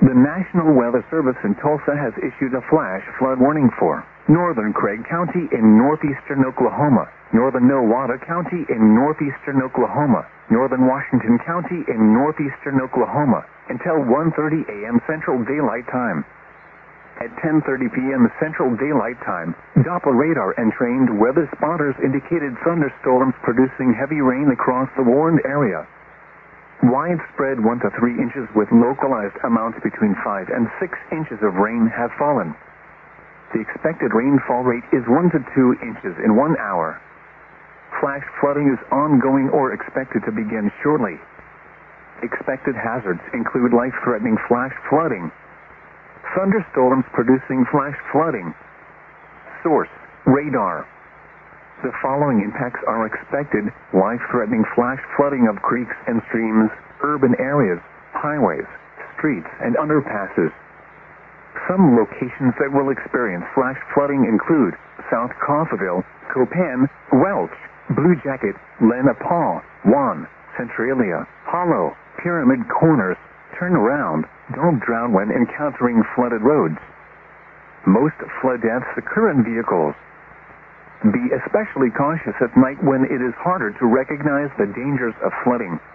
The National Weather Service in Tulsa has issued a flash flood warning for northern Craig County in northeastern Oklahoma, northern Nowata County in northeastern Oklahoma, northern Washington County in northeastern Oklahoma until 1:30 a.m. Central Daylight Time. At 10:30 p.m. Central Daylight Time, Doppler radar and trained weather spotters indicated thunderstorms producing heavy rain across the warned area. Widespread 1 to 3 inches with localized amounts between 5 and 6 inches of rain have fallen. The expected rainfall rate is 1 to 2 inches in 1 hour. Flash flooding is ongoing or expected to begin shortly. Expected hazards include life-threatening flash flooding, thunderstorms producing flash flooding. Source: radar. The following impacts are expected: life-threatening flash flooding of creeks and streams, urban areas, highways, streets, and underpasses. Some locations that will experience flash flooding include South Coffeyville, Copan, Welch, Blue Jacket, Lena Paul, Juan, Centralia, Hollow, Pyramid Corners. Turn around. Don't drown when encountering flooded roads. Most flood deaths occur in vehicles. Be especially cautious at night when it is harder to recognize the dangers of flooding.